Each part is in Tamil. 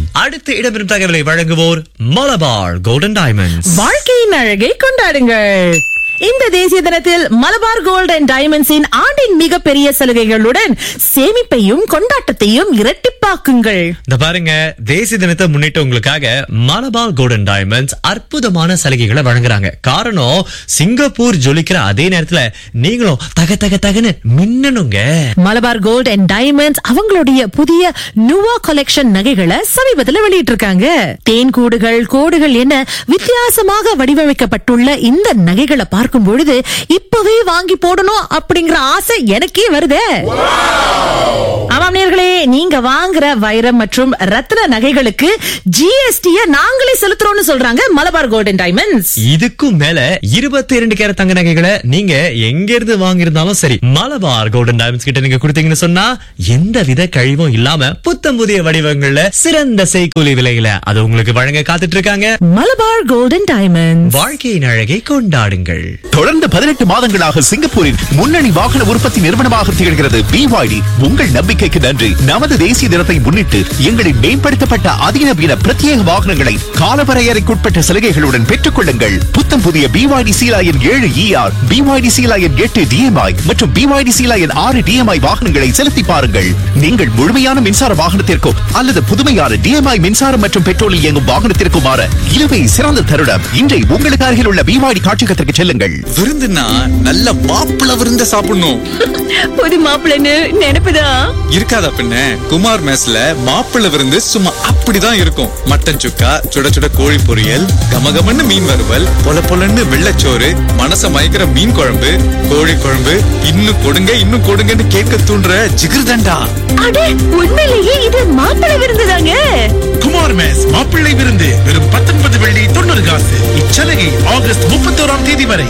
அடுத்த இடம்பெறும் தகவலை வழங்குவோர் மலபார் கோல்டன் டைமண்ட்ஸ். வாழ்க்கையின் அழகை கொண்டாடுங்கள். இந்த தேசிய தினத்தில் மலபார் கோல்ட் அண்ட் டைமண்ட்ஸின் ஆண்டின் மிகப்பெரிய சலுகைகளுடன் சேமிப்பையும் கொண்டாட்டத்தையும் இரட்டிப்பாக்குங்கள். இந்த பாருங்க, தேசிய தினத்தை முன்னிட்டு உங்களுக்காக மலபார் கோல்டன் டைமண்ட்ஸ் அற்புதமான சலுகைகளை வழங்குறாங்க. காரணம், சிங்கப்பூர் ஜொலிக்கிற அதே நேரத்துல நீங்களும் தக தக தகன்னு மின்னணுங்க. மலபார் கோல்ட் அண்ட் டைமண்ட்ஸ் அவங்களுடைய புதிய நுவா கலெக்ஷன் நகைகளை சமீபத்தில் வெளியிட்டு இருக்காங்க. தேன் கூடுகள், கோடுகள் என வித்தியாசமாக வடிவமைக்கப்பட்டுள்ள இந்த நகைகளை பார்க்கும் பொழுது இப்பவே வாங்கி போடணும் அப்படிங்கிற ஆசை எனக்கே வருதே. ஆமாம் நேயர்களே, நீங்க வாங்குற வைரம் மற்றும் ரத்ன நகைகளுக்கு ஜிஎஸ்டி நாங்களே செலுத்துறோம்னு சொல்றாங்க மலபார் கோல்டன் டைமண்ட்ஸ். இதுக்கும் மேல 22 கேரட் தங்க நகைகளை நீங்க எங்க இருந்து வாங்கியிருந்தாலும் சரி, மலபார் கோல்டன் டைமண்ட்ஸ் கிட்ட நீங்க கொடுத்தீங்கன்னு சொன்னா எந்த வித கழிவும் இல்லாம புத்தம் புதிய வடிவங்கள்ல சிறந்த செய்கூலி விலையில அது உங்களுக்கு வழங்க காத்துட்டு இருக்காங்க. மலபார் கோல்டன் டைமண்ட்ஸ், வாழ்க்கையின் அழகை கொண்டாடுங்கள். தொடர்ந்து 18 மாதங்களாக சிங்கப்பூரின் முன்னணி வாகன உற்பத்தி நிறுவனமாக திகழ்கிறது BYD. உங்கள் நம்பிக்கைக்கு நன்றி. நமது தேசிய தினத்தை முன்னிட்டு எங்களின் மேம்படுத்தப்பட்ட அதிநவீன பிரத்யேக வாகனங்களை காலவரையறைக்குட்பட்ட சலுகைகளுடன் பெற்றுக் கொள்ளுங்கள். புத்தம் புதிய BYD Sea-Lion 7 ER, BYD Sea-Lion 8 DMI மற்றும் BYD Sea-Lion 6 DMI வாகனங்களை செலுத்தி பாருங்கள். நீங்கள் முழுமையான மின்சார வாகனத்திற்கும் அல்லது புதுமையான DMI மின்சாரம் மற்றும் பெட்ரோலில் இயங்கும் வாகனத்திற்கும் மாற இதுவே சிறந்த தருணம். இன்றை உங்களுக்கு அருகில் உள்ள BYD காட்சியகத்திற்கு செல்லுங்கள். விருந்துனா நல்ல மாப்பிள விருந்த சாப்பிடணும். புது மாப்பிள்ளைன்னு நினைப்புதான் இருக்காதா பின்ன? குமார் மெஸ்ல மாப்பிள விருந்து சும்மா அப்படிதான் இருக்கும். மட்டன் சுக்கா, சுட சுட கோழி பொரியல், கமகமன்னு மீன் வறுவல், பொல பொலன்னு வெள்ளச்சோறு, மனச மயக்கிற மீன் குழம்பு, கோழி குழம்பு, இன்னும் கொடுங்க இன்னும் கொடுங்கன்னு கேட்க தூண்டுற ஜிகிர்தண்டா. அடே, உண்மையிலேயே இது மாப்பிள்ளை விருந்துதாங்க. குமார் மெஸ் மாப்பிள்ளை விருந்து வெறும் 19 வெள்ளி 90 காசு. இச்சலுகை ஆகஸ்ட் 31ஆம் தேதி வரை.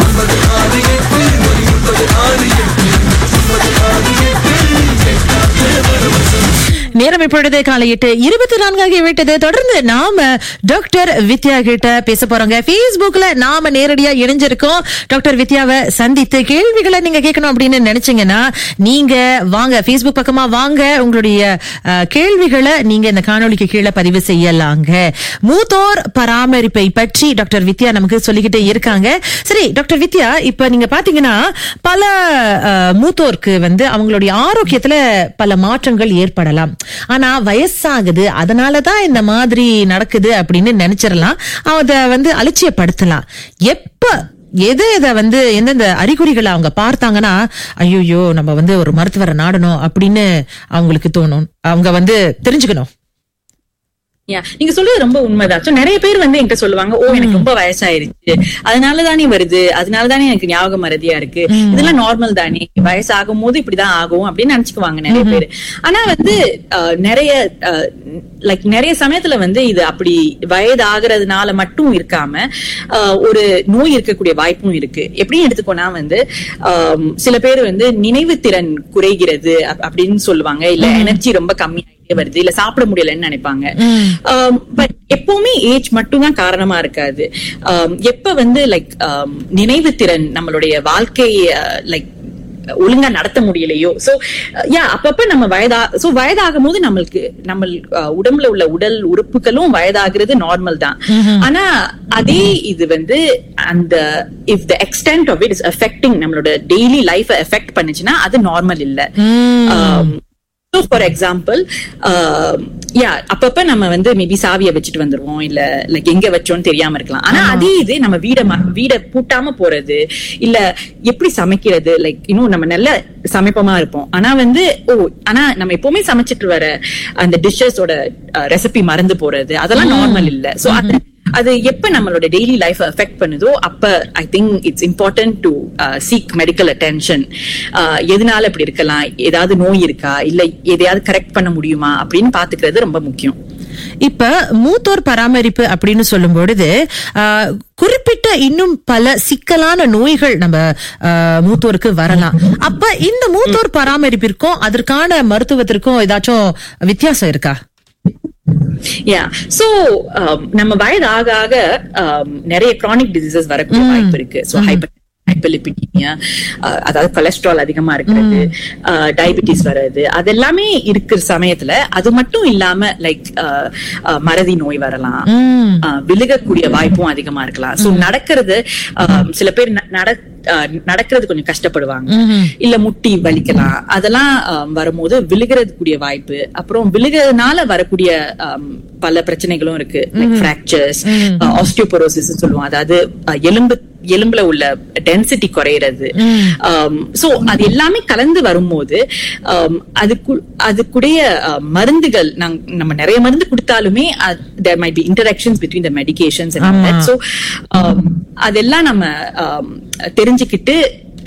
நேரம் இப்பொழுது காலை 8:24 ஆகிவிட்டது. தொடர்ந்து நாம டாக்டர் வித்யா கிட்ட பேச போறோங்க. Facebookல நாம நேரடியா இணைஞ்சிருக்கோம். டாக்டர் வித்யாவை சந்தித்து கேள்விகளை நீங்க கேட்கணும் அப்படின்னு நினைச்சீங்கன்னா நீங்க வாங்க, Facebook பக்கமா வாங்க. உங்களுடைய கேள்விகளை நீங்க இந்த காணொளிக்கு கீழே பதிவு செய்யலாங்க. மூத்தோர் பராமரிப்பை பற்றி டாக்டர் வித்யா நமக்கு சொல்லிக்கிட்டே இருக்காங்க. சரி டாக்டர் வித்யா, இப்ப நீங்க பாத்தீங்கன்னா பல மூத்தோருக்கு அவங்களுடைய ஆரோக்கியத்துல பல மாற்றங்கள் ஏற்படலாம். ஆனா வயசாகுது, அதனாலதான் இந்த மாதிரி நடக்குது அப்படின்னு நினைச்சிடலாம். அத அலட்சியப்படுத்தலாம். எப்ப எதை எந்தெந்த அறிகுறிகளை அவங்க பார்த்தாங்கன்னா ஐயோ நம்ம ஒரு மருத்துவரை நாடணும் அப்படின்னு அவங்களுக்கு தோணும். அவங்க தெரிஞ்சுக்கணும். நீங்க சொல்றது ரொம்ப உண்மைதான். நிறைய பேர் என்கிட்ட சொல்லுவாங்க, எனக்கு ரொம்ப வயசாயிருச்சு, அதனாலதானே வருது, அதனாலதானே எனக்கு ஞாபகம் மறதியா இருக்கு, இதெல்லாம் நார்மல் தானே, வயசாகும் போது இப்படிதான் ஆகும் அப்படின்னு நினைச்சுக்குவாங்க நிறைய பேர். ஆனா நிறைய சமயத்துல இது அப்படி வயதாகிறதுனால மட்டும் இருக்காம ஒரு நோய் இருக்கக்கூடிய வாய்ப்பும் இருக்கு. எப்படின்னு எடுத்துக்கோனா சில பேர் நினைவு திறன் குறைகிறது அப்படின்னு சொல்லுவாங்க, இல்ல எனர்ஜி ரொம்ப கம்மியா வருது, இல்ல சாப்பிட முடியலன்னு நினைப்பாங்க. பட் எப்பவுமே ஏஜ் மட்டும் தான் காரணமா இருக்காது. எப்ப நினைவு திறன் நம்மளுடைய வாழ்க்கைய ஒழுங்கா நடத்த முடியலையோ, சோ அப்பப்ப நம்ம வயதாகும் போது நம்ம உடம்புல உள்ள உடல் உறுப்புகளும் வயதாகிறது நார்மல் தான். ஆனா அதே இது அந்த if the extent of it is affecting நம்மளோட டெய்லி லைஃப் எஃபெக்ட் பண்ணுச்சுன்னா அது நார்மல் இல்ல. ஃபார் எக்ஸாம்பிள், அப்பப்ப நம்ம மேபி சாவிய வச்சுட்டு வந்துருவோம், இல்ல எங்க வச்சோம்னு தெரியாம இருக்கலாம். ஆனா அதே இது நம்ம வீட பூட்டாம போறது, இல்ல எப்படி சமைக்கிறது, இன்னும் நம்ம நல்ல சமைப்பமா இருப்போம், ஆனா ஆனா நம்ம எப்பவுமே சமைச்சிட்டு வர அந்த டிஷ்ஷஸோட ரெசிபி மறந்து போறது, அதெல்லாம் நார்மல் இல்ல. சோ அது எப்ப நம்மளோட டெய்லி லைஃப் அஃபெக்ட் பண்ணுதோ அப்ப I think it's important to seek medical attention. எதனால இப்படி இருக்கலாம், ஏதாவது நோய் இருக்கா, இல்ல எதையாவது கரெக்ட் பண்ண முடியுமா அப்படின்னு பாத்துக்கிறது ரொம்ப முக்கியம். இப்ப மூத்தோர் பராமரிப்பு அப்படின்னு சொல்லும் பொழுது குறிப்பிட்ட இன்னும் பல சிக்கலான நோய்கள் நம்ம மூத்தோருக்கு வரலாம். அப்ப இந்த மூத்தோர் பராமரிப்பிற்கும் அதற்கான மருத்துவத்திற்கும் ஏதாச்சும் வித்தியாசம் இருக்கா? நம்ம வயது ஆக நிறைய கிரானிக் டிசீசஸ் வரக்கூடிய வாய்ப்பு இருக்கு. ஹைப்பர்லிபிடீமியா, அதாவது கொலஸ்ட்ரால் அதிகமா இருக்கிறது, டயபிட்டிஸ் வர்றது, அதெல்லாமே இருக்கிற சமயத்துல அது மட்டும் இல்லாம லைக் மறதி நோய் வரலாம், விழுகக்கூடிய வாய்ப்பும் அதிகமா இருக்கலாம். சோ நடக்கிறது, சில பேர் நடக்கிறது கொஞ்சம் கஷ்டப்படுவாங்க, இல்ல முட்டி வலிக்கலாம். அதெல்லாம் வரும்போது விழுகிறது கூடிய வாய்ப்பு, அப்புறம் விழுகிறதுனால வரக்கூடிய பல பிரச்சனைகளும் இருக்கு. பிராக்சர்ஸ், ஆஸ்டியோபோரோசிஸ் சொல்லுவோம், அதாவது எலும்புல உள்ள டென்சிட்டி குறையிறது. சோ அது எல்லாமே கலந்து வரும்போது அதுக்குடைய மருந்துகள் நம்ம நிறைய மருந்து கொடுத்தாலுமே there might be interactions between the medications and that. So அதெல்லாம் நம்ம தெரிஞ்சுக்கிட்டு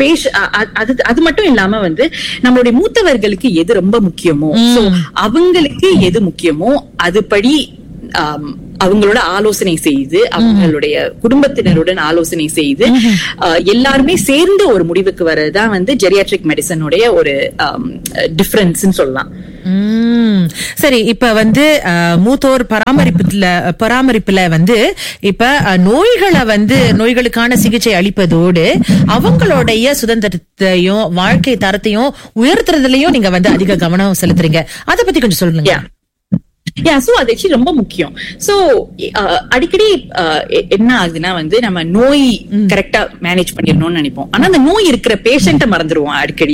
அது மட்டும் இல்லாம வந்து நம்மளுடைய மூத்தவர்களுக்கு எது ரொம்ப முக்கியமோ, அவங்களுக்கு எது முக்கியமோ அதுபடி அவங்களோட ஆலோசனை செய்து, அவங்களுடைய குடும்பத்தினருடன் ஆலோசனை செய்து எல்லாருமே சேர்ந்து ஒரு முடிவுக்கு வர்றதுதான் வந்து ஜெரியாட்ரிக் மெடிசனுடைய ஒரு டிஃபரன்ஸ் சொல்லலாம். சரி, இப்ப வந்து மூத்தோர் பராமரிப்புல வந்து இப்ப நோய்களுக்கான சிகிச்சை அளிப்பதோடு அவங்களுடைய சுதந்திரத்தையும் வாழ்க்கை தரத்தையும் உயர்த்துறதுலயும் நீங்க வந்து அதிக கவனம் செலுத்துறீங்க. அதை பத்தி கொஞ்சம் சொல்லுங்க. சோ அது ஆக்சுவலி ரொம்ப முக்கியம். சோ அடிக்கடி என்ன ஆகுதுன்னா வந்து நம்ம நோய் கரெக்டா மேனேஜ் பண்ணிடணும்னு நினைப்போம், ஆனா அந்த நோய் இருக்கிற பேஷண்ட மறந்துடுவோம் அடிக்கடி.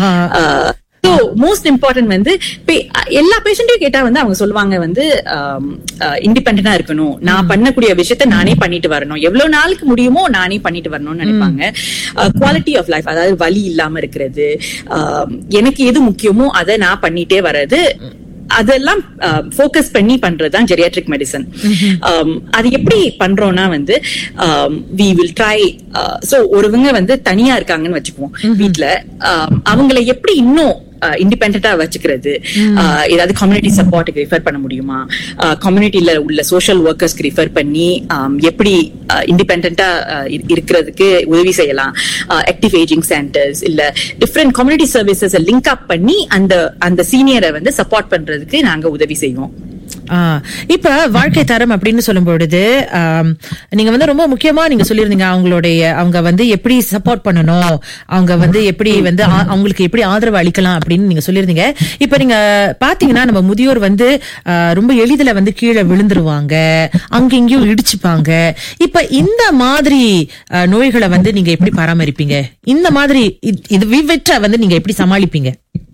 So most important வந்து எல்லா பேஷண்ட்டையும் கேட்டா வந்து அவங்க சொல்லுவாங்க வந்து இண்டிபெண்டா இருக்கணும், நான் பண்ணக்கூடிய விஷயத்த நானே பண்ணிட்டு வரணும், எவ்வளவு நாளுக்கு முடியுமோ நானே பண்ணிட்டு வரணும்னு நினைப்பாங்க. குவாலிட்டி ஆஃப் லைஃப், அதாவது வலி இல்லாம இருக்கிறது, எனக்கு எது முக்கியமோ அதை நான் பண்ணிட்டே வர்றது, அதெல்லாம் ஃபோக்கஸ் பண்ணி பண்றதுதான் ஜெரியாட்ரிக் மெடிசன். அது எப்படி பண்றோம்னா வந்து we will try. சோ ஒருவங்க வந்து தனியா இருக்காங்கன்னு வச்சுக்குவோம் வீட்டுல, அவங்களை எப்படி இன்னும் இண்டிபெண்டா வச்சுக்கிறது, ஏதாவது கம்யூனிட்டி சப்போர்ட்டுக்கு ரிஃபர் பண்ண முடியுமா, கம்யூனிட்டியில உள்ள சோஷியல் ஒர்க்கர்ஸ்க்கு ரிஃபர் பண்ணி எப்படி இண்டிபெண்டா இருக்கிறதுக்கு உதவி செய்யலாம், ஆக்டிவ் ஏஜிங் சென்டர்ஸ் இல்ல டிஃபரெண்ட் கம்யூனிட்டி சர்வீசஸ் லிங்க் அப் பண்ணி அந்த சீனியரை வந்து சப்போர்ட் பண்றதுக்கு நாங்க உதவி செய்வோம். இப்ப வாழ்க்கை தரம் அப்படின்னு சொல்லும் பொழுது நீங்க வந்து ரொம்ப முக்கியமா நீங்க சொல்லிருந்தீங்க, அவங்க வந்து எப்படி சப்போர்ட் பண்ணணும், அவங்க வந்து எப்படி வந்து அவங்களுக்கு எப்படி ஆதரவு அளிக்கலாம் அப்படின்னு நீங்க சொல்லிருந்தீங்க. இப்ப நீங்க பாத்தீங்கன்னா நம்ம முதியோர் வந்து ரொம்ப எளிதில வந்து கீழே விழுந்துருவாங்க, அங்கெங்கயும் இடிச்சுப்பாங்க. இப்ப இந்த மாதிரி நோய்களை வந்து நீங்க எப்படி பராமரிப்பீங்க, இந்த மாதிரி இது விவற்ற வந்து நீங்க எப்படி சமாளிப்பீங்க?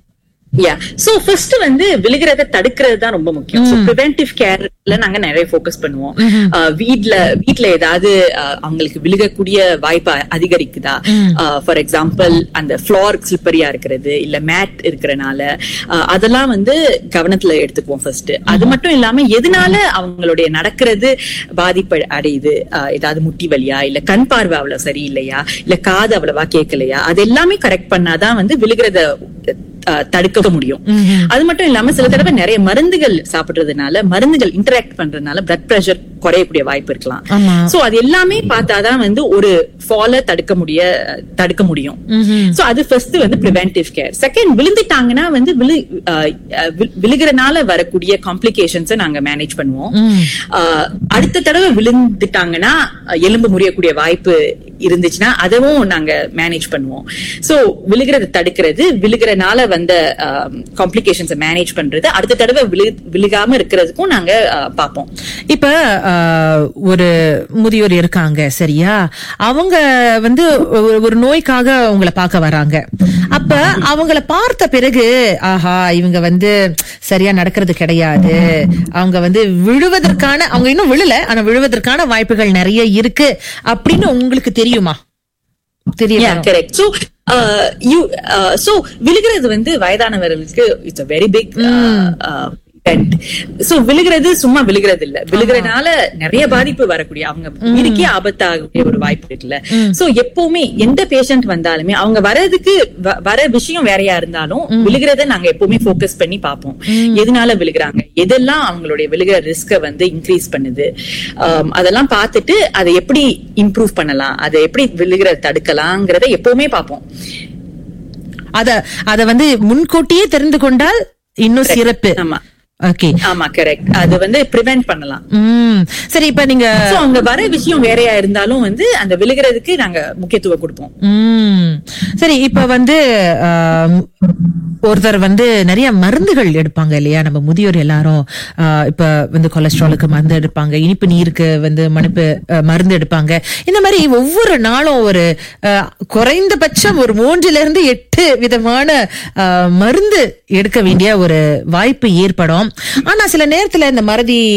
சோ ஃபர்ஸ்ட் வந்து விழுகிறத தடுக்கிறது தான் ரொம்ப முக்கியம். சோ பிரிவென்டிவ் கேர்ல நாங்க நிறைய ஃபோக்கஸ் பண்ணுவோம். வீட்ல ஏதாவது அவங்களுக்கு விழுகக்கூடிய வாய்ப்பு அதிகரிக்குதா, ஃபார் எக்ஸாம்பிள் அந்த ஃப்ளோர் ஸ்லிப்பரியா இருக்கிறது இல்ல மேட் இருக்கிறனால அதெல்லாம் வந்து கவனத்துல எடுத்துக்குவோம் ஃபர்ஸ்ட். அது மட்டும் இல்லாம எதனால அவங்களுடைய நடக்கிறது பாதிப்பு அடையுது, ஏதாவது முட்டி வலியா இல்ல கண் பார்வை அவ்வளவு சரியில்லையா இல்ல காது அவ்வளவா கேட்கலையா, அது எல்லாமே கரெக்ட் பண்ணாதான் வந்து விழுகிறத தடுக்க முடியும். அது மட்டும் இல்லாம சில தடவை நிறைய மருந்துகள் சாப்பிடுறதுனால, மருந்துகள் இன்டராக்ட் பண்றதுனால பிளட் பிரஷர் குறையக்கூடிய வாய்ப்பு இருக்கலாம். சோ அது எல்லாமே பார்த்தாதான் வந்து ஒரு ஃபால தடுக்க முடியும். சோ அது ஃபர்ஸ்ட் வந்து பிரிவென்டிவ் கேர். செகண்ட், விழுந்துட்டாங்கன்னா வந்து விழுகிறனால வரக்கூடிய காம்ப்ளிகேஷன்ஸ் நாங்க மேனேஜ் பண்ணுவோம். அடுத்த தடவை விழுந்துட்டாங்கன்னா எலும்பு முறியக்கூடிய வாய்ப்பு இருந்துச்சுன்னா அதவும் நாங்க மேனேஜ் பண்ணுவோம். சோ விழுகிறத தடுக்கிறது, விழுகிறனால வந்த காம்ப்ளிகேஷன்ஸ் மேனேஜ் பண்றது, அடுத்த தடவை விழுகாம இருக்கிறதுக்கும் நாங்க பாப்போம். இப்ப ஒரு முதியோர் இருக்காங்க சரியா, அவங்க வந்து ஒரு நோய்க்காக அவங்கள பார்க்க வராங்க. அப்ப அவங்கள பார்த்த பிறகு ஆஹா இவங்க வந்து சரியா நடக்கிறது கிடையாது, அவங்க வந்து விழுவதற்கான, அவங்க இன்னும் விழல ஆனா விழுவதற்கான வாய்ப்புகள் நிறைய இருக்கு அப்படின்னு உங்களுக்கு தெரியுமா? தெரியும். விழுகிறது வந்து வயதானவர்களுக்கு it's a very big so விழுகிறது சும்மா விழுகிறது இல்ல, விழுகிறதுனால நிறைய பாதிப்பு வரக்கூடிய, அவங்க உயிருக்கே ஆபத்தாகக்கூடிய ஒரு வாய்ப்பு இருக்குல்ல. சோ எப்பவுமே எந்த பேஷண்ட் வந்தாலுமே அவங்க வர விஷயம் வேறையா இருந்தாலும் விழுகிறத நாங்க எப்பவுமே போக்கஸ் பண்ணி பார்ப்போம். எதனால விழுகிறாங்க, எதெல்லாம் அவங்களுடைய விழுகிற ரிஸ்க வந்து இன்க்ரீஸ் பண்ணுது, அதெல்லாம் பார்த்துட்டு அதை எப்படி இம்ப்ரூவ் பண்ணலாம், அதை எப்படி விழுகிறத தடுக்கலாம்ங்கறத எப்பவுமே பார்ப்போம். அத வந்து முன்கூட்டியே தெரிந்து கொண்டால் இன்னும் சிறப்பு. ஆமா, ஓகே, ஆமா கரெக்ட். அது வந்து பிரிவென்ட் பண்ணலாம். சரி, இப்ப நீங்க அங்க வர விஷயம் வேறையா இருந்தாலும் வந்து அந்த விழுகிறதுக்கு நாங்க முக்கியத்துவம் கொடுப்போம். சரி, இப்ப வந்து ஒருத்தர் வந்து நிறைய மருந்துகள் எடுப்பாங்க இல்லையா, நம்ம முதியோர் எல்லாரும். இப்ப வந்து கொலஸ்ட்ராலுக்கு மருந்து எடுப்பாங்க, இனிப்பு நீருக்கு வந்து மருந்து எடுப்பாங்க. இந்த மாதிரி ஒவ்வொரு நாளும் ஒரு குறைந்தபட்சம் ஒரு 3-8 விதமான மருந்து எடுக்க வேண்டிய ஒரு வாய்ப்பு ஏற்படும். ஆனா சில நேரத்துல இந்த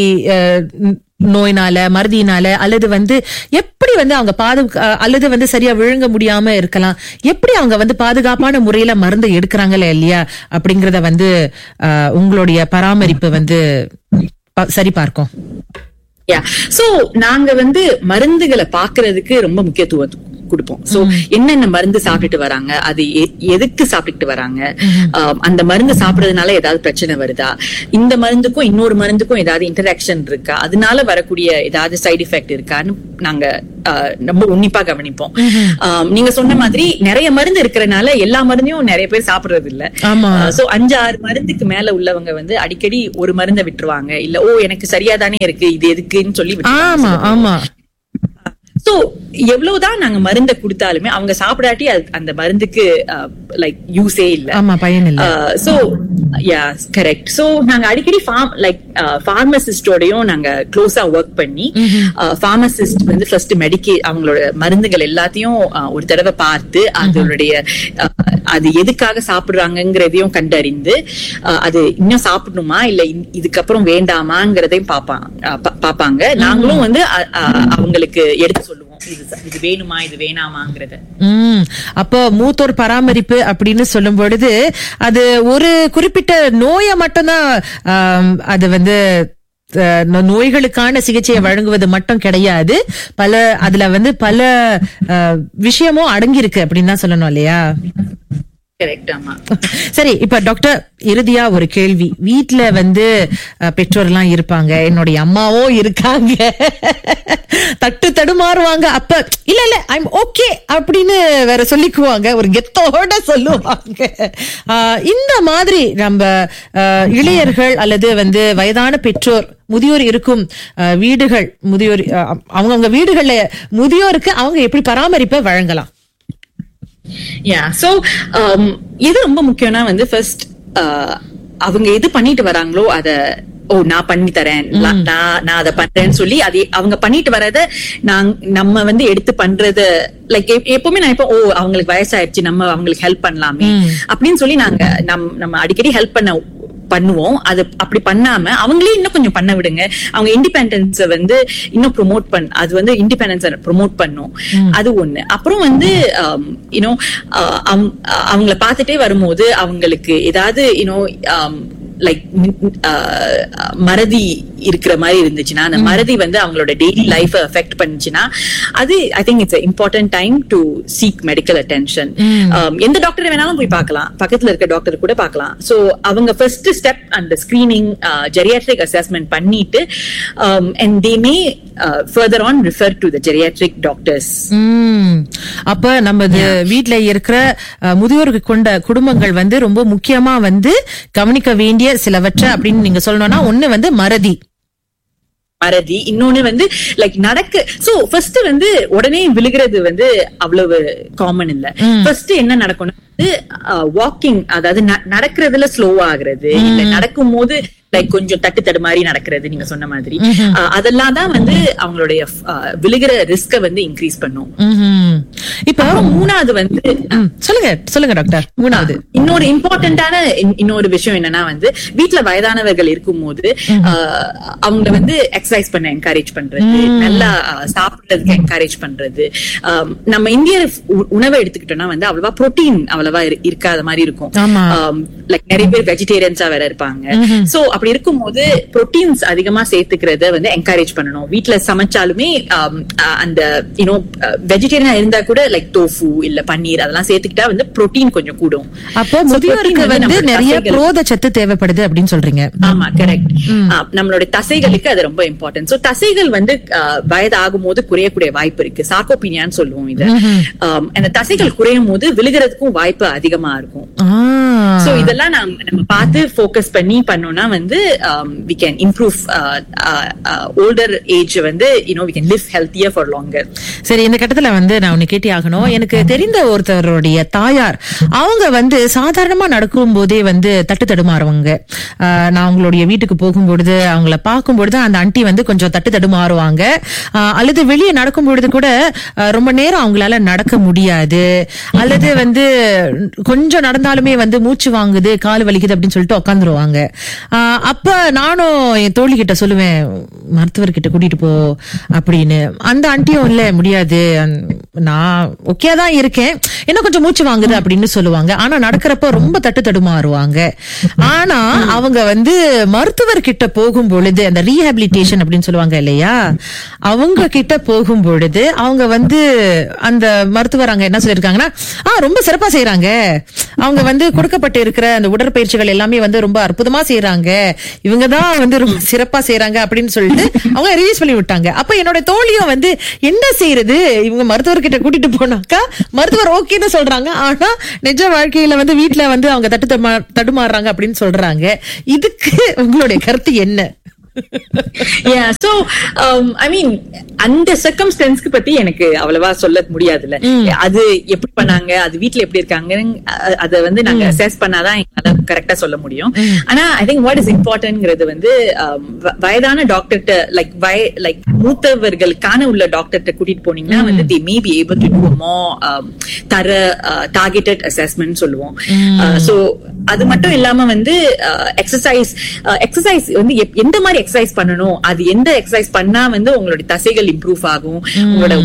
மறதியினால அல்லது வந்து எப்படி வந்து அவங்க அல்லது வந்து சரியா விழுங்க முடியாம இருக்கலாம், எப்படி அவங்க வந்து பாதுகாப்பான முறையில மருந்து எடுக்கிறாங்களே இல்லையா அப்படிங்கறத வந்து உங்களுடைய பராமரிப்பு வந்து சரி பார்க்கும். சோ நாங்க வந்து மருந்துகளை பாக்குறதுக்கு ரொம்ப முக்கியத்துவம் கொடுப்போம். சோ என்னென்ன மருந்து சாப்பிட்டுட்டு வராங்க, அது எதுக்கு சாப்பிட்டுட்டு வராங்க, அந்த மருந்து சாப்பிடுறதுனால ஏதாவது பிரச்சனை வருதா, இந்த மருந்துக்கும் இன்னொரு மருந்துக்கும் ஏதாவது இன்டராக்ஷன் இருக்கா, அதனால வரக்கூடிய ஏதாவது சைடு எஃபெக்ட் இருக்கான்னு நாங்க ரொம்ப உன்னிப்பா கவனிப்போம். நீங்க சொன்ன மாதிரி நிறைய மருந்து இருக்கிறதுனால எல்லா மருந்தையும் நிறைய பேர் சாப்பிடுறது இல்ல. சோ 5-6 மருந்துக்கு மேல உள்ளவங்க வந்து அடிக்கடி ஒரு மருந்தை விட்டுருவாங்க. இல்ல எனக்கு சரியாதானே இருக்கு, இது எதுக்குன்னு சொல்லி விட்டுருவாங்க. சோ எவ்வளவுதான் நாங்க மருந்தை கொடுத்தாலுமே அவங்க சாப்பிடாட்டி அந்த மருந்துக்கு லைக் யூஸே இல்ல, பயன் இல்ல. So correct. சோ நாங்க அடிக்கடி பார்மசிஸ்டோடயும் நாங்க க்ளோஸா ஒர்க் பண்ணி பார்மசிஸ்ட் வந்து ஃபர்ஸ்ட் அவங்களோட மருந்துகள் எல்லாத்தையும் ஒரு தடவை பார்த்து அதனுடைய அது எதுக்காக சாப்பிடுறாங்கிறதையும் கண்டறிந்து அது இன்னும் சாப்பிடணுமா இல்ல இதுக்கப்புறம் வேண்டாமாங்கிறதையும் பாப்பாங்க. நாங்களும் வந்து அவங்களுக்கு எடுத்து சொல்லுவோம் இது வேணுமா இது வேணாமாங்கிறத. அப்ப மூத்தோர் பராமரிப்பு அப்படின்னு சொல்லும் பொழுது அது ஒரு குறிப்பிட்ட நோயை மட்டும்தான் அது வந்து நோய்களுக்கான சிகிச்சையை வழங்குவது மட்டும் கிடையாது, அதுல வந்து பல விஷயமும் அடங்கி இருக்கு அப்படின்னு தான் சொல்லணும் இல்லையா? சரி, இப்ப டாக்டர் இறுதியா ஒரு கேள்வி. வீட்டுல வந்து பெற்றோர் எல்லாம் இருப்பாங்க, என்னுடைய அம்மாவும் இருக்காங்க, தட்டு தடுமாறுவாங்க. அப்ப இல்ல ஐம் ஓகே அப்படின்னு வேற சொல்லிக்குவாங்க, ஒரு கெத்தோட சொல்லுவாங்க. இந்த மாதிரி நம்ம இளையர்கள் அல்லது வந்து வயதான பெற்றோர் முதியோர் இருக்கும் வீடுகள் அவங்கவுங்க வீடுகள்ல முதியோருக்கு அவங்க எப்படி பராமரிப்பை வழங்கலாம்? சோ எது ரொம்ப முக்கியம்னா வந்து ஃபர்ஸ்ட் அவங்க எது பண்ணிட்டு வராங்களோ அத நான் பண்ணி தரேன், நான் அதை பண்றேன்னு சொல்லி அதை அவங்க பண்ணிட்டு வர்றத நம்ம வந்து எடுத்து பண்றத லைக் எப்பவுமே நான் இப்போ அவங்களுக்கு வயசாயிடுச்சு நம்ம அவங்களுக்கு ஹெல்ப் பண்ணலாமே அப்படின்னு சொல்லி நம்ம அடிக்கடி ஹெல்ப் பண்ணுவோம். அது அப்படி பண்ணாம அவங்களே இன்னும் கொஞ்சம் பண்ண விடுங்க. அவங்க இண்டிபெண்டன்ஸ வந்து இன்னும் ப்ரொமோட் அது வந்து இண்டிபெண்டன்ஸ ப்ரொமோட் பண்ணும். அது ஒண்ணு. அப்புறம் வந்து அவங்கள பார்த்துட்டே வரும்போது அவங்களுக்கு ஏதாவது லைக் மறதி இருக்கிற மாதிரி இருந்துச்சுன்னா அந்த மறதி வந்து அவங்களோட டெய்லி லைஃப் அஃபெக்ட் பண்ணுச்சுன்னா அது I think it's important time to seek medical attention. எந்த டாக்டர் வேணாலும் போய் பார்க்கலாம், பக்கத்துல இருக்க டாக்டர் கூட பார்க்கலாம். சோ அவங்க ஃபர்ஸ்ட் ஸ்டெப் அந்த ஸ்கிரீனிங் ஜெரியாட்ரிக் அசஸ்மெண்ட் பண்ணிட்டு and they may further on refer to the geriatric doctors. அப்ப நம்ம வீட்ல இருக்கிற முதியோருக்கு கொண்ட குடும்பங்கள் வந்து ரொம்ப முக்கியமா வந்து கவனிக்க வேண்டிய சிலவற்றை அப்படின்னு நீங்க சொல்லணும்னா, ஒண்ணு வந்து மறதி, இன்னொன்னு வந்து லைக் சோ ஃபர்ஸ்ட் வந்து உடனே விழுகிறது வந்து அவ்வளவு காமன் இல்ல. ஃபர்ஸ்ட் என்ன நடக்கணும், வாக்கிங், அதாவது நடக்கிறதுல ஸ்லோ ஆகுறது, இல்ல நடக்கும் போது லைக் கொஞ்சம் தட்டு மாதிரி நடக்கிறது, நீங்க சொன்ன மாதிரி அதெல்லாம் தான் வந்து அவங்களுடைய விழுகிற ரிஸ்க வந்து இன்க்ரீஸ் பண்ணும். இப்ப மூணாவது வந்து சொல்லுங்க டாக்டர். மூணாவது இன்னொரு இம்பார்ட்டன்டான இன்னொரு விஷயம் என்னன்னா வந்து வீட்டுல வயதானவர்கள் இருக்கும் போது அவங்க வந்து எக்ஸசைஸ் பண்ண என்கரேஜ் பண்றது, நல்லா சாப்பிடுறதுக்கு என்கரேஜ் பண்றது. நம்ம இந்திய உணவை எடுத்துக்கிட்டோம்னா வந்து அவ்வளவா புரோட்டீன் அவ்வளவா இருக்காத மாதிரி இருக்கும். லைக் நிறைய பேர் வெஜிடேரியன்ஸா வேற இருப்பாங்க. சோ அப்படி இருக்கும்போது புரோட்டீன்ஸ் அதிகமா சேர்த்துக்கிறத வந்து என்கரேஜ் பண்ணணும். வீட்டுல சமைச்சாலுமே அந்த வெஜிடேரியனா இருந்தா கூட லைக் டோஃபு இல்ல பன்னீர் அதெல்லாம் சேர்த்துக்கிட்டா வந்து புரோட்டீன் கொஞ்சம் கூடும். அப்போ முதியோருக்கு வந்து நிறைய புரோத சத்து தேவைப்படுது அப்படின்னு சொல்றீங்க. ஆமா கரெக்ட். நம்மளுடைய தசைகளுக்கு அது ரொம்ப இம்பார்ட்டன்ட். சோ தசைகள் வந்து வயது ஆகும் போது குறையக்கூடிய வாய்ப்பு இருக்கு. சார்கோபீனியான்னு சொல்லுவோம் இது. அந்த தசைகள் குறையும் போது விழுகிறதுக்கும் வாய்ப்பு அதிகமா இருக்கும். சோ இதெல்லாம் நம்ம பார்த்து ஃபோக்கஸ் பண்ணி பண்ணோம்னா வந்து we can improve older age வந்து we can live healthier for longer. சரி, இந்த கட்டத்துல வந்து நான் உன்னை கேட்டி ஆகணும். எனக்கு தெரிந்த ஒருத்தருடைய தாயார், அவங்க வந்து சாதாரணமா நடக்கும் போதே வந்து தட்டு தடுமாறுவாங்க. நான் அவங்களுடைய வீட்டுக்கு போகும்பொழுது அவங்கள பார்க்கும்பொழுது அந்த ஆண்டி வந்து கொஞ்சம் தட்டு தடுமாறுவாங்க. அல்லது வெளியே நடக்கும் பொழுது கூட ரொம்ப நேரம் அவங்களால நடக்க முடியாது, அல்லது வந்து கொஞ்சம் நடந்தாலுமே வந்து மூச்சு வாங்குது, கால் வலிக்குது அப்படின்னு சொல்லிட்டு உட்காந்துருவாங்க. அப்ப நானும் என் தோழி கிட்ட சொல்லுவேன், மருத்துவர்கிட்ட கூட்டிட்டு போ அப்படின்னு. அந்த ஆண்டியும் இல்ல முடியாது, நான் ஓகே தான் இருக்கேன், என்ன கொஞ்சம் மூச்சு வாங்குது அப்படின்னு சொல்லுவாங்க. ஆனா நடக்கிறப்ப ரொம்ப தட்டு தடுமாறுவாங்க. ஆனா அவங்க வந்து மருத்துவர்கிட்ட போகும் பொழுது, அந்த ரீஹாபிலிட்டேஷன் அப்படின்னு சொல்லுவாங்க இல்லையா, அவங்க கிட்ட போகும் பொழுது அவங்க வந்து அந்த மருத்துவர் அங்க என்ன சொல்லிருக்காங்கன்னா, ரொம்ப சிறப்பா செய்யறாங்க, அவங்க வந்து கொடுக்கப்பட்டு இருக்கிற அந்த உடற்பயிற்சிகள் எல்லாமே வந்து ரொம்ப அற்புதமா செய்யறாங்க, இவங்கதான் வந்து ரொம்ப சிறப்பா செய்யறாங்க அப்படின்னு சொல்லிட்டு அவங்க ரிலீஸ் பண்ணி விட்டாங்க. அப்ப என்னோட தோழியும் வந்து என்ன செய்யறது, இவங்க மருத்துவர்கிட்ட கூட்டிட்டு போனாக்கா மருத்துவர் ஓகேன்னு சொல்றாங்க, ஆனா நிஜ வாழ்க்கையில வந்து வீட்டுல வந்து அவங்க தடுமாறுறாங்க அப்படின்னு சொல்றாங்க. இதுக்கு உங்களுடைய கருத்து என்ன? Yeah, so I mean அந்த சர்க்கம்ஸ்டன்ஸ்க்கு பத்தி எனக்கு அவ்வளவா சொல்ல முடியாதுல்ல. அது எப்படி பண்ணாங்க, அது வீட்ல எப்படி இருக்காங்க, அத வந்து நாங்க அசஸ் பண்ணாதான் எங்களால கரெக்டா சொல்ல முடியும். ஆனா ஐ திங்க் வாட் இஸ் இம்பார்ட்டன்ட்ங்கிறது வந்து வயதான டாக்டர்ட்ட லைக் மூத்தவர்களுக்கான உள்ள டாக்டர்ட்ட கூட்டிட்டு போனீங்கன்னா வந்து they may be able to do a more targeted assessment சொல்லுவோம். சோ அது மட்டும் இல்லாம வந்து எக்ஸசைஸ் வந்து எந்த மாதிரி எக்ஸசைஸ் பண்ணணும், அது எந்த எக்ஸசைஸ் பண்ணா வந்து உங்களுடைய தசைகள் இம்ப்ரூவ் ஆகும், உங்களோட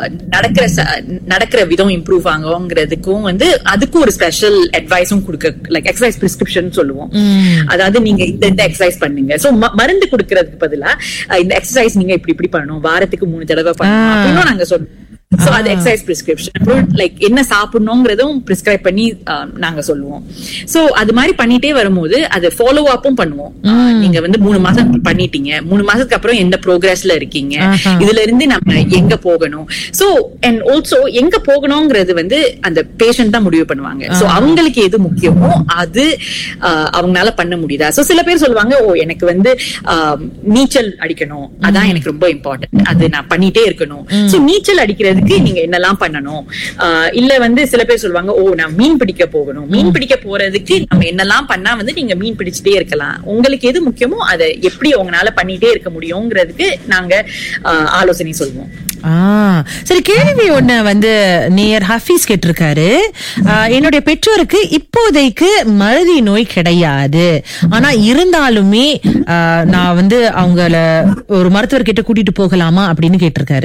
நடக்கிற விதம் இம்ப்ரூவ் ஆகுங்கிறதுக்கும் வந்து அதுக்கும் ஒரு ஸ்பெஷல் அட்வைஸும் கொடுக்க, லைக் எக்ஸசைஸ் பிரிஸ்கிரிப்ஷன் சொல்லுவோம். அதாவது நீங்க இந்த எக்ஸசைஸ் பண்ணுங்க, சோ மருந்து கொடுக்கறதுக்கு பதிலா இந்த எக்ஸசைஸ் நீங்க இப்படி பண்ணணும், வாரத்துக்கு 3 தடவை பண்ணணும் அப்படின்னு நாங்க சொல்லுவோம். சோ அது எக்ஸசைஸ் பிரிஸ்கிரிப்ஷன். அப்புறம் லைக் என்ன சாப்பிடணும்ங்கிறதும் பிரிஸ்கிரைப் பண்ணி நாங்க சொல்லுவோம். சோ அது மாதிரி பண்ணிட்டே வரும்போது அது ஃபாலோ அப்பும் பண்ணுவோம். நீங்க வந்து 3 மாசம் பண்ணிட்டீங்க, 3 மாசத்துக்கு அப்புறம் எந்த ப்ரோக்ரஸ்ல இருக்கீங்க, இதுல இருந்து நம்ம எங்க போகணும், சோ அண்ட் ஆல்சோ எங்க போகணும்ங்கிறது வந்து அந்த பேஷண்ட் தான் முடிவு பண்ணுவாங்க. சோ அவங்களுக்கு எது முக்கியமோ அது அவங்களால பண்ண முடியுதா. சோ சில பேர் சொல்லுவாங்க, எனக்கு வந்து நீச்சல் அடிக்கணும், அதான் எனக்கு ரொம்ப இம்பார்ட்டன்ட், அது நான் பண்ணிட்டே இருக்கணும். சோ நீச்சல் அடிக்கிறது நீங்க என்னெல்லாம் பண்ணணும். இல்ல வந்து சில பேர் சொல்லுவாங்க, நான் மீன் பிடிக்க போகணும், மீன் பிடிக்க போறதுக்கு நம்ம என்னெல்லாம் பண்ணா வந்து நீங்க மீன் பிடிச்சிட்டே இருக்கலாம், உங்களுக்கு எது முக்கியமோ அதை எப்படி உங்களால பண்ணிட்டே இருக்க முடியுங்கிறதுக்கு நாங்க ஆலோசனை சொல்லுவோம். சரி, கேள்வி ஒண்ணு வந்து நேயர் ஹஃபீஸ் கேட்டிருக்காரு. என்னுடைய பெற்றோருக்கு இப்போதைக்கு மறதி நோய் கிடையாது, ஆனா இருந்தாலுமே நான் வந்து அவங்கள ஒரு மருத்துவர்கிட்ட கூட்டிட்டு போகலாமா அப்படின்னு கேட்டிருக்காரு.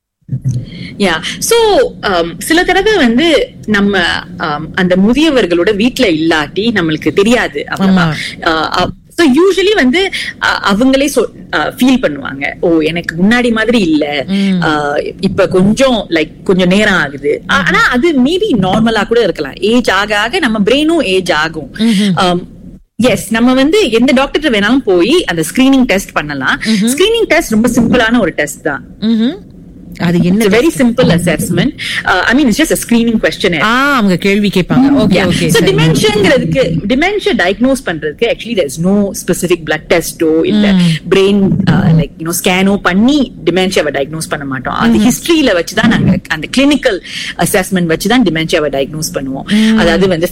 சோ சில தடவை வந்து நம்ம அந்த முதியவர்களோட வீட்டுல இல்லாட்டி நம்மளுக்கு தெரியாது. So usually வந்து அவங்களே ஃபீல் பண்ணுவாங்க, எனக்கு முன்னாடி மாதிரி இல்ல, இப்ப கொஞ்சம் நேரம் ஆகுது. ஆனா அது மேபி நார்மலா கூட இருக்கலாம். ஏஜ் ஆக ஆக நம்ம பிரெயினும் ஏஜ் ஆகும். எஸ், நம்ம வந்து எந்த டாக்டர் வேணாலும் போய் அந்த ஸ்கிரீனிங் டெஸ்ட் பண்ணலாம். ஸ்கிரீனிங் டெஸ்ட் ரொம்ப சிம்பிளான ஒரு டெஸ்ட் தான். அது என்ன, very simple assessment. I mean it's just a screening questionnaire. அவங்க கேள்வி கேட்பாங்க. Okay okay. So dementia diagnose பண்றதுக்கு actually there is no specific blood test ஓ இல்ல brain like scan ஓ பண்ணி dementia-வை diagnose பண்ண மாட்டோம். அது history-ல வச்சு தான் நாங்க அந்த clinical assessment வச்சு தான் dementia-வை diagnose பண்ணுவோம். அதாவது வந்து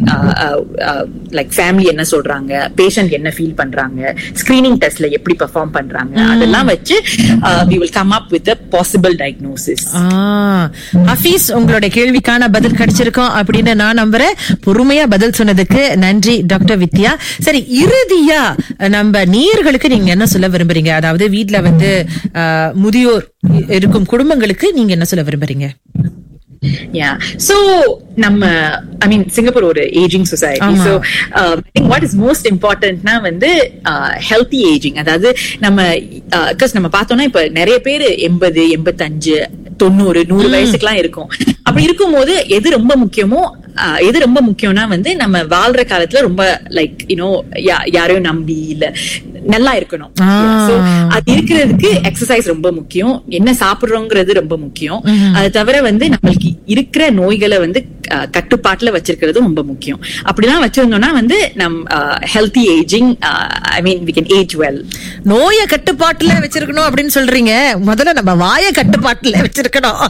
family என்ன சொல்றாங்க, patient என்ன feel பண்றாங்க, screening testல எப்படி perform பண்றாங்க, அதெல்லாம் வச்சு we will come up with a possible diagnosis. Hafiz, உங்களுடைய கேள்விக்கான பதில் கிடைச்சிருக்கோம் அப்படின்னு நான் நம்புறேன். பொறுமையா பதில் சொன்னதுக்கு நன்றி டாக்டர் வித்யா. சரி, இறுதியா நம்ம நேயர்களுக்கு நீங்க என்ன சொல்ல விரும்புறீங்க? அதாவது வீட்ல வந்து முதியோர் இருக்கும் குடும்பங்களுக்கு நீங்க என்ன சொல்ல விரும்புறீங்க? So நம்ம Singapore ஒரு aging society. So I think what is most important na வந்து healthy aging. அதாவது நம்ம பார்த்தோம்னா இப்ப நிறைய பேர் 80, 85, 90, 100 வயசுக்குலாம் இருக்கும். அப்படி இருக்கும்போது எது ரொம்ப முக்கியமோ எது ரொம்ப முக்கியம்னா வந்து நம்ம வாழ்ற காலத்துல ரொம்ப லைக் யாரையும் நம்பி இல்ல நல்லா இருக்கணும். So, அது இருக்கிறதுக்கு எக்ஸசைஸ் ரொம்ப முக்கியம், என்ன சாப்பிடுறோங்கிறது ரொம்ப முக்கியம். அது தவிர வந்து நம்மளுக்கு இருக்கிற நோய்களை வந்து கட்டுப்பாட்டுல வச்சிருக்கிறது ரொம்ப முக்கியம். அப்படிலாம் வச்சிருந்தோம்னா வந்து healthy ageing, I mean we can age well. நோய கட்டுப்பாட்டுல வச்சிருக்கணும் அப்படின்னு சொல்றீங்க, முதல்ல நம்ம வாய கட்டுப்பாட்டுல வச்சிருக்கணும்.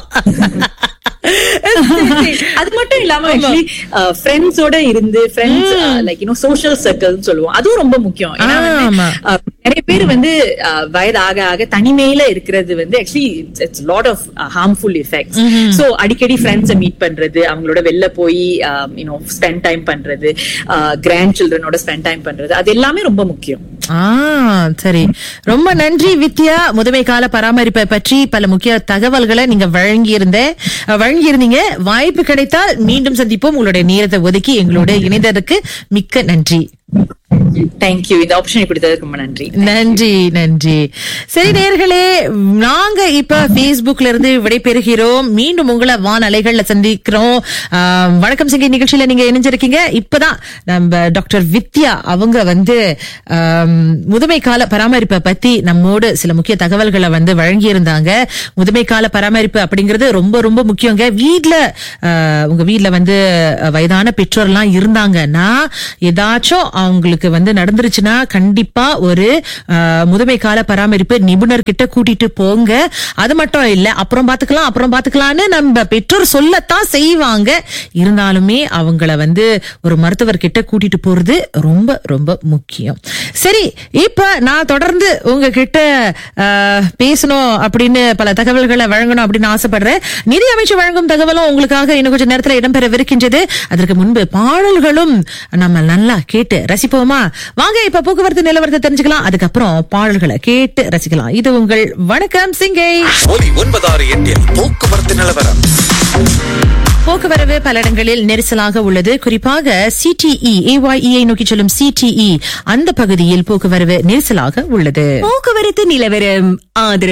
அது மட்டும் இல்லாம ஃப்ரெண்ட்ஸோட இருந்து ஃப்ரெண்ட்ஸ் லைக் சோஷியல் சர்க்கிள் சொல்லுவோம், அதுவும் ரொம்ப முக்கியம். ஏன்னா நிறைய பேர் வந்து வயது ஆக ஆக தனிமையில இருக்கிறது வந்து actually it's lot of harmful effects. So அடிக்கடி ஃப்ரெண்ட்ஸை மீட் பண்றது, அவங்களோட வெளில போய் ஸ்பெண்ட் டைம் பண்றது, கிராண்ட் சில்ட்ரனோட ஸ்பெண்ட் டைம் பண்றது, அது எல்லாமே ரொம்ப முக்கியம். சரி, ரொம்ப நன்றி வித்யா. முதுமை கால பராமரிப்பை பற்றி பல முக்கிய தகவல்களை நீங்க வழங்கியிருந்தீங்க. வாய்ப்பு கிடைத்தால் மீண்டும் சந்திப்போம். உங்களுடைய நேரத்தை ஒதுக்கி எங்களோட இணைந்ததற்கு மிக்க நன்றி. தேங்க்யூ. இந்த ஆப்ஷன் கொடுத்ததுக்கு ரொம்ப நன்றி. நன்றி நன்றி. சரி நேயர்களே, நாங்க இப்ப Facebookல இருந்து விடைபெறுகிறோம். மீண்டும் உங்களை வானலைகள்ல சந்திக்கிறோம். வணக்கம் சிங்கை நிகழ்ச்சியில நீங்க இணைஞ்சிருக்கீங்க. இப்பதான் நம்ம டாக்டர் வித்யா அவங்க வந்து முதுமை கால பராமரிப்பை பத்தி நம்மோடு சில முக்கிய தகவல்களை வந்து வழங்கி இருந்தாங்க. முதுமை கால பராமரிப்பு அப்படிங்கிறது ரொம்ப ரொம்ப முக்கியங்க. உங்க வீட்ல வந்து வயதான பெற்றோர்லாம் இருந்தாங்கன்னா, ஏதாச்சும் அவங்களுக்கு வந்து நடந்துருச்சுன்னா கண்டிப்பா ஒரு முதுமை கால பராமரிப்பு நிபுணர் கிட்ட கூட்டிட்டு போங்க. அது மட்டும் இல்ல, அப்புறம் பாத்துக்கலாம்னு நம்ம பெற்றோர் சொல்லத்தான் செய்வாங்க. இருந்தாலுமே அவங்கள வந்து ஒரு மருத்துவர் கிட்ட கூட்டிட்டு போறது ரொம்ப ரொம்ப முக்கியம். சரி, இப்ப நான் தொடர்ந்து உங்ககிட்ட பேசணும் அப்படின்னு பல தகவல்களை வழங்கணும் அப்படின்னு ஆசைப்படுறேன். நிதி அமைச்சர் வழங்கும் தகவலும் உங்களுக்காக இன்னும் கொஞ்சம் நேரத்தில் இடம்பெறவிருக்கின்றது. அதற்கு முன்பு பாடல்களும் நம்ம நல்லா கேட்டு ரசிப்போமா? வாங்க இப்ப போக்குவரத்து நிலவரத்தை தெரிஞ்சுக்கலாம். அதுக்கப்புறம் பாடல்களை கேட்டு ரசிக்கலாம். இது உங்கள் வணக்கம் சிங்கை. போக்குவரத்து நிலவரம். போக்குவரவு பல இடங்களில் நெரிசலாக உள்ளது. குறிப்பாக CTE AYE நோக்கி செல்லும் CTE அந்த பகுதியில் போக்குவரவு நெரிசலாக உள்ளது. போக்குவரத்து நிலவரம் ஆதரவு